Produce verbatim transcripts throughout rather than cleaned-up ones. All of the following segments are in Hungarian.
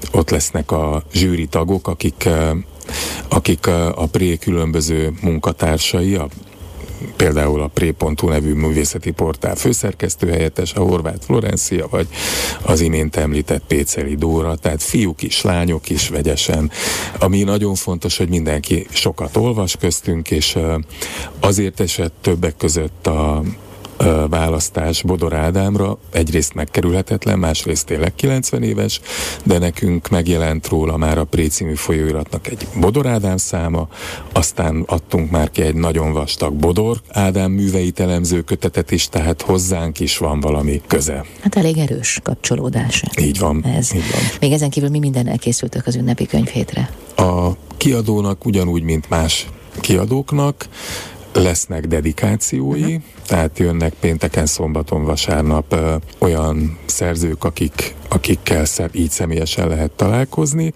ott lesznek a zsűri tagok, akik, akik a Pré különböző munkatársai, a például a pré pont hu nevű művészeti portál főszerkesztő helyettes, a Horváth Florencia, vagy az imént említett Péceli Dóra, tehát fiúk is, lányok is vegyesen. Ami nagyon fontos, hogy mindenki sokat olvas köztünk, és azért esett többek között a választás Bodor Ádámra, egyrészt megkerülhetetlen, másrészt tényleg kilencven éves, de nekünk megjelent róla már a Pré című folyóiratnak egy Bodor Ádám száma, aztán adtunk már ki egy nagyon vastag Bodor Ádám műveit elemző kötetet is, tehát hozzánk is van valami köze. Hát elég erős kapcsolódás. Így van. Ez. Így van. Még ezen kívül mi mindennel készültök az ünnepi könyvhétre? A kiadónak ugyanúgy, mint más kiadóknak lesznek dedikációi, uh-huh. tehát jönnek pénteken, szombaton, vasárnap ö, olyan szerzők, akik, akikkel szem, így személyesen lehet találkozni,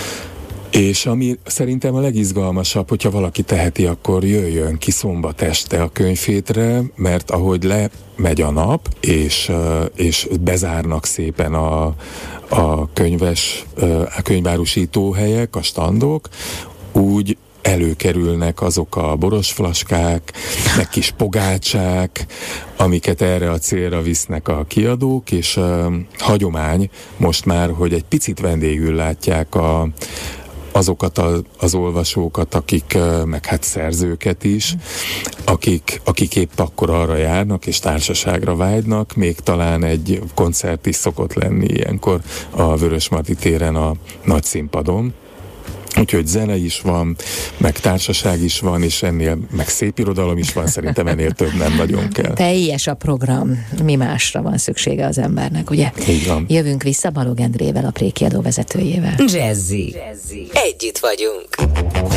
és ami szerintem a legizgalmasabb, hogyha valaki teheti, akkor jöjjön ki szombat este a könyvhétre, mert ahogy lemegy a nap, és, és bezárnak szépen a, a könyves, a könyvárusító helyek, a standok, úgy előkerülnek azok a borosflaskák, meg kis pogácsák, amiket erre a célra visznek a kiadók, és uh, hagyomány most már, hogy egy picit vendégül látják a, azokat a, az olvasókat, akik, uh, meg hát szerzőket is, akik, akik épp akkor arra járnak, és társaságra vágynak, még talán egy koncert is szokott lenni ilyenkor a Vörösmarty téren a nagy színpadon. Úgyhogy zene is van, meg társaság is van, és ennél, meg szép irodalom is van, szerintem ennél több nem nagyon kell. Teljes a program, mi másra van szüksége az embernek, ugye? Így van. Jövünk vissza Balogh Endrével, a Pré kiadó vezetőjével. Jazzy. Jazzy. Együtt vagyunk.